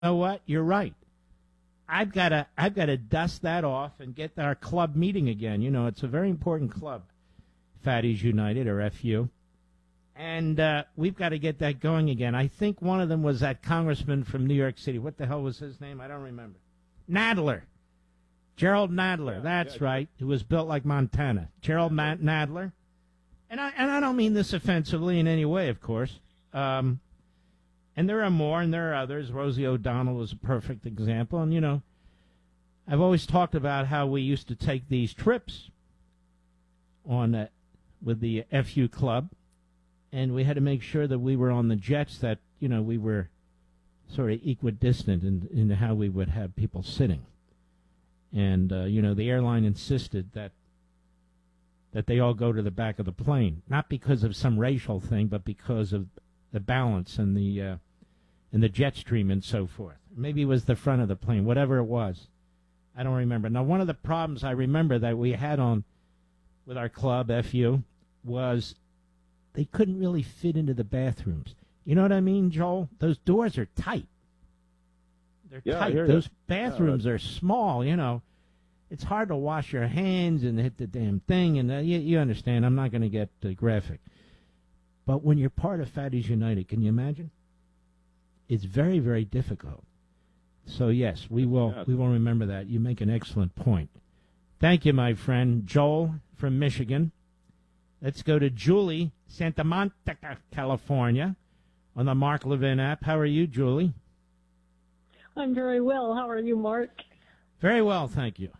know what? You're right. I've got to dust that off and get our club meeting again. You know, it's a very important club, Fatties United, or FU. And we've got to get that going again. I think one of them was that congressman from New York City. What the hell was his name? I don't remember. Nadler. Gerald Nadler. That's right. Who was built like Montana. Gerald Nadler. And I don't mean this offensively in any way, of course. And there are more, and there are others. Rosie O'Donnell was a perfect example. And, you know, I've always talked about how we used to take these trips on with the FU club, and we had to make sure that we were on the jets that, you know, we were sort of equidistant in how we would have people sitting. And, you know, the airline insisted that they all go to the back of the plane, not because of some racial thing, but because of the balance and the jet stream and so forth. Maybe it was the front of the plane, whatever it was. I don't remember. Now, one of the problems I remember that we had on with our club, FU, was they couldn't really fit into the bathrooms. You know what I mean, Joel? Those doors are tight. They're tight. Those bathrooms are small, you know. It's hard to wash your hands and hit the damn thing, and you understand. I'm not going to get graphic. But when you're part of Fatties United, can you imagine? It's very, very difficult. So, yes, we will remember that. You make an excellent point. Thank you, my friend. Joel from Michigan. Let's go to Julie, Santa Monica, California, on the Mark Levin app. How are you, Julie? I'm very well. How are you, Mark? Very well, thank you.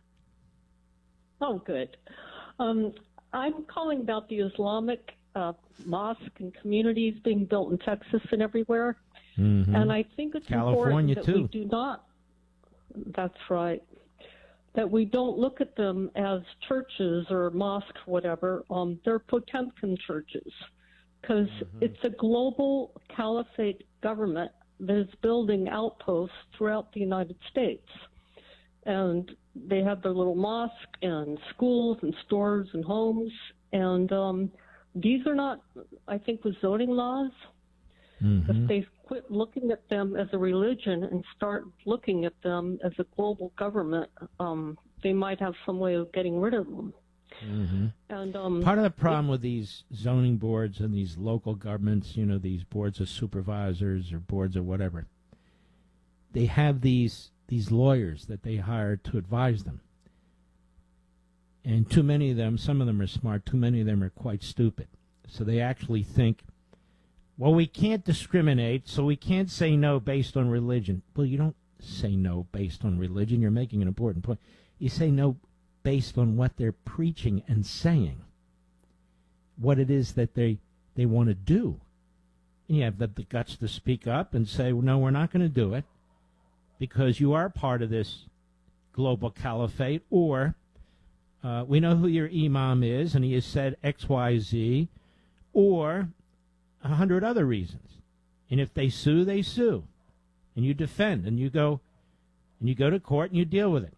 Oh, good. I'm calling about the Islamic mosque and communities being built in Texas and everywhere. Mm-hmm. And I think it's California important that too. we do not. That's right. That we don't look at them as churches or mosques, whatever. They're Potemkin churches, because it's a global caliphate government that is building outposts throughout the United States. And they have their little mosque and schools and stores and homes. And these are not, I think, with zoning laws. If they quit looking at them as a religion and start looking at them as a global government, they might have some way of getting rid of them. And part of the problem with these zoning boards and these local governments, you know, these boards of supervisors or boards of whatever, they have these lawyers that they hire to advise them. And too many of them, some of them are smart, too many of them are quite stupid. So they actually think, well, we can't discriminate, so we can't say no based on religion. Well, you don't say no based on religion. You're making an important point. You say no based on what they're preaching and saying, what it is that they want to do. And you have the guts to speak up and say, well, no, we're not going to do it because you are part of this global caliphate, or we know who your imam is and he has said X, Y, Z, or 100 other reasons. And if they sue, they sue. And you defend, and you go to court and you deal with it.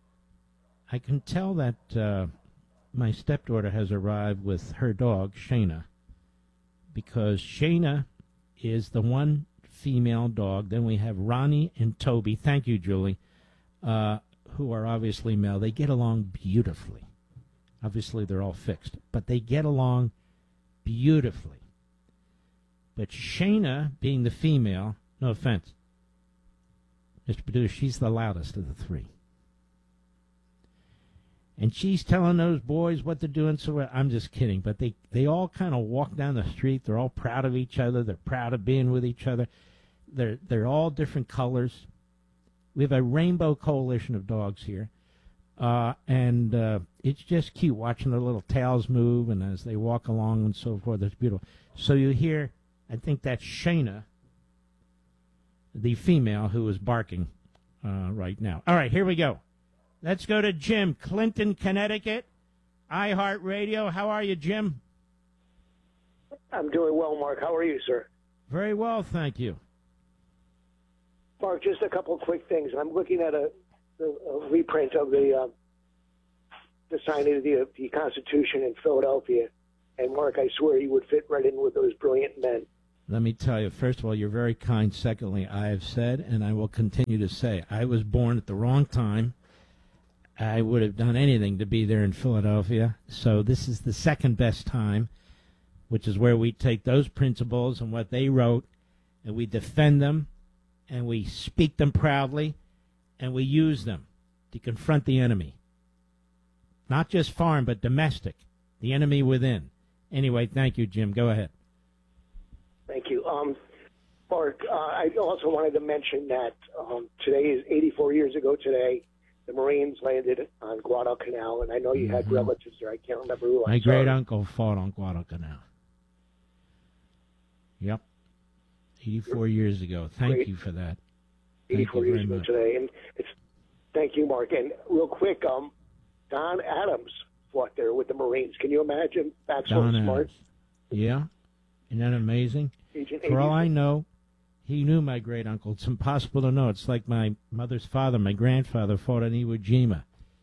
I can tell that my stepdaughter has arrived with her dog, Shayna, because Shayna is the one female dog. Then we have Ronnie and Toby. Thank you, Julie, who are obviously male. They get along beautifully. Obviously, they're all fixed, but they get along beautifully. But Shayna, being the female, no offense, Mr. Producer, she's the loudest of the three. And she's telling those boys what they're doing. So I'm just kidding. But they all kind of walk down the street. They're all proud of each other. They're proud of being with each other. They're all different colors. We have a rainbow coalition of dogs here. And it's just cute watching their little tails move. And as they walk along and so forth, it's beautiful. So you hear, I think that's Shayna, the female, who is barking right now. All right, here we go. Let's go to Jim, Clinton, Connecticut, iHeartRadio. How are you, Jim? I'm doing well, Mark. How are you, sir? Very well, thank you. Mark, just a couple of quick things. I'm looking at a reprint of the signing of the Constitution in Philadelphia. And, Mark, I swear you would fit right in with those brilliant men. Let me tell you, first of all, you're very kind. Secondly, I have said, and I will continue to say, I was born at the wrong time. I would have done anything to be there in Philadelphia. So this is the second best time, which is where we take those principles and what they wrote, and we defend them, and we speak them proudly, and we use them to confront the enemy. Not just foreign, but domestic, the enemy within. Anyway, thank you, Jim. Go ahead. Thank you. Mark, I also wanted to mention that today is 84 years ago today. The Marines landed on Guadalcanal, and I know you had relatives there. I can't remember who. My great-uncle fought on Guadalcanal. Yep. 84 years ago. Thank you for that. 84 years ago today. And thank you, Mark. And real quick, Don Adams fought there with the Marines. Can you imagine? That's so smart. Yeah. Isn't that amazing? For all I know, he knew my great-uncle. It's impossible to know. It's like my mother's father, my grandfather, fought in Iwo Jima.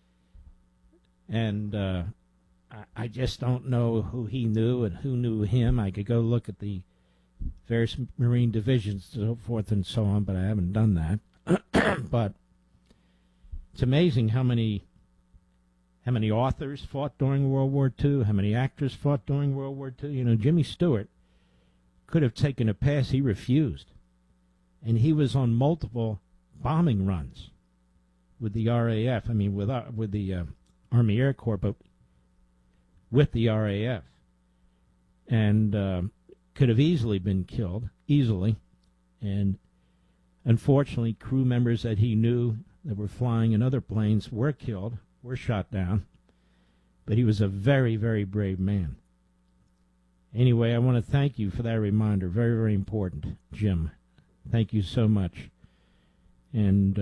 And I just don't know who he knew and who knew him. I could go look at the various Marine divisions, so forth and so on, but I haven't done that. But it's amazing how many authors fought during World War II, how many actors fought during World War II. You know, Jimmy Stewart could have taken a pass. He refused. And he was on multiple bombing runs with the RAF. I mean, with the Army Air Corps, but with the RAF. And could have easily been killed, easily. And unfortunately, crew members that he knew that were flying in other planes were killed, were shot down. But he was a very, very brave man. Anyway, I want to thank you for that reminder. Very, very important, Jim. Thank you so much. And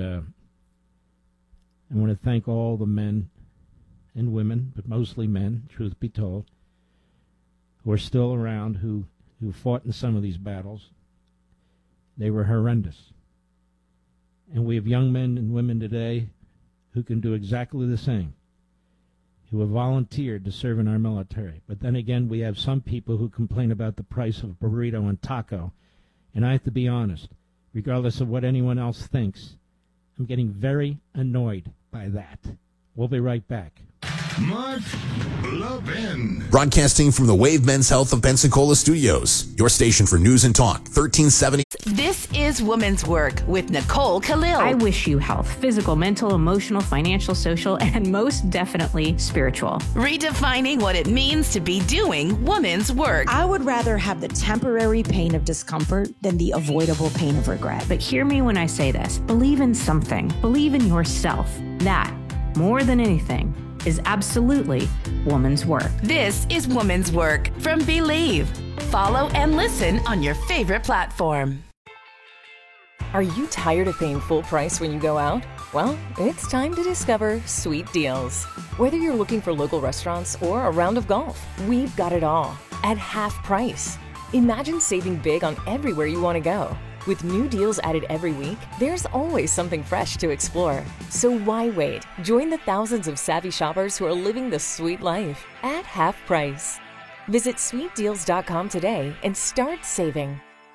I want to thank all the men and women, but mostly men, truth be told, who are still around, who fought in some of these battles. They were horrendous. And we have young men and women today who can do exactly the same, who have volunteered to serve in our military. But then again, we have some people who complain about the price of burrito and taco. And I have to be honest, regardless of what anyone else thinks, I'm getting very annoyed by that. We'll be right back. Mark Levin. Broadcasting from the Wave Men's Health of Pensacola Studios, your station for news and talk, 1370. This is Women's Work with Nicole Khalil. I wish you health, physical, mental, emotional, financial, social, and most definitely spiritual. Redefining what it means to be doing women's work. I would rather have the temporary pain of discomfort than the avoidable pain of regret. But hear me when I say this. Believe in something. Believe in yourself. That, more than anything, is absolutely woman's work. This is Woman's Work from Believe. Follow and listen on your favorite platform. Are you tired of paying full price when you go out? Well, it's time to discover Sweet Deals. Whether you're looking for local restaurants or a round of golf, we've got it all at half price. Imagine saving big on everywhere you want to go. With new deals added every week, there's always something fresh to explore. So why wait? Join the thousands of savvy shoppers who are living the sweet life at half price. Visit sweetdeals.com today and start saving.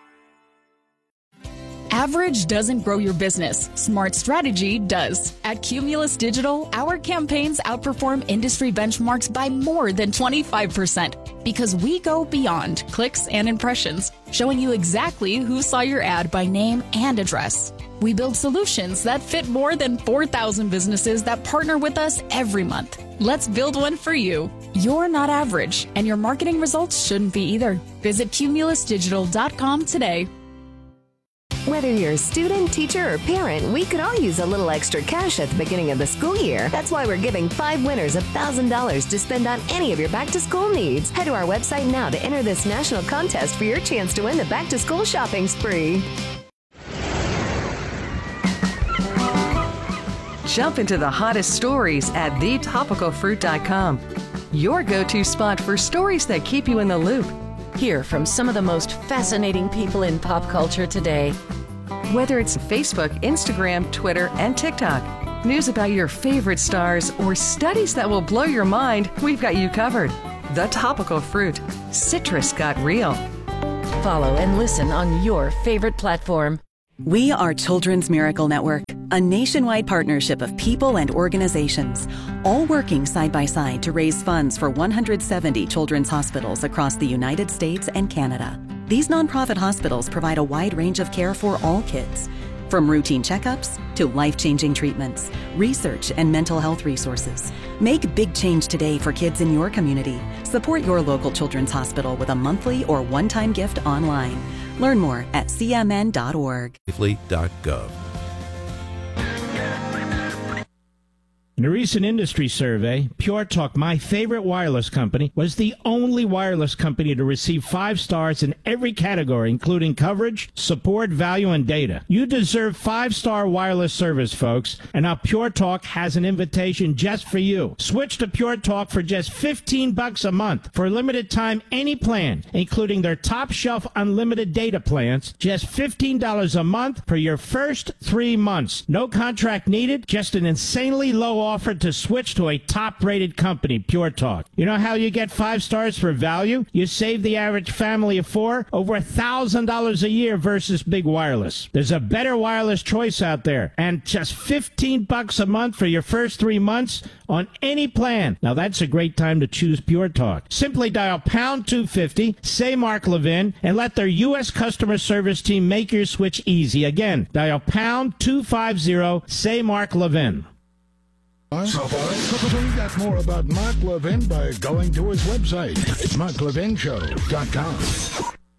Average doesn't grow your business. Smart strategy does. At Cumulus Digital, our campaigns outperform industry benchmarks by more than 25% because we go beyond clicks and impressions, showing you exactly who saw your ad by name and address. We build solutions that fit more than 4,000 businesses that partner with us every month. Let's build one for you. You're not average, and your marketing results shouldn't be either. Visit cumulusdigital.com today. Whether you're a student, teacher, or parent, we could all use a little extra cash at the beginning of the school year. That's why we're giving 5 winners $1,000 to spend on any of your back-to-school needs. Head to our website now to enter this national contest for your chance to win the back-to-school shopping spree. Jump into the hottest stories at thetopicalfruit.com. Your go-to spot for stories that keep you in the loop. Hear from some of the most fascinating people in pop culture today. Whether it's Facebook, Instagram, Twitter, and TikTok, news about your favorite stars, or studies that will blow your mind, we've got you covered. The Topical Fruit. Citrus got real. Follow and listen on your favorite platform. We are Children's Miracle Network, a nationwide partnership of people and organizations, all working side by side to raise funds for 170 children's hospitals across the United States and Canada. These nonprofit hospitals provide a wide range of care for all kids, from routine checkups to life-changing treatments, research, and mental health resources. Make big change today for kids in your community. Support your local children's hospital with a monthly or one-time gift online. Learn more at cmn.org. Safely.gov. In a recent industry survey, Pure Talk, my favorite wireless company, was the only wireless company to receive 5 stars in every category, including coverage, support, value, and data. You deserve 5-star wireless service, folks, and now Pure Talk has an invitation just for you. Switch to Pure Talk for just $15 a month. For a limited time, any plan, including their top-shelf unlimited data plans, just $15 a month for your first 3 months. No contract needed, just an insanely low offer to switch to a top-rated company, Pure Talk. You know how you get 5 stars for value? You save the average family of 4 over $1,000 a year versus big wireless. There's a better wireless choice out there, and just $15 a month for your first 3 months on any plan. Now that's a great time to choose Pure Talk. Simply dial pound 250, say Mark Levin, and let their U.S. customer service team make your switch easy. Again, dial pound 250, say Mark Levin. So far, find out more about Mark Levin by going to his website. It's marklevinshow.com.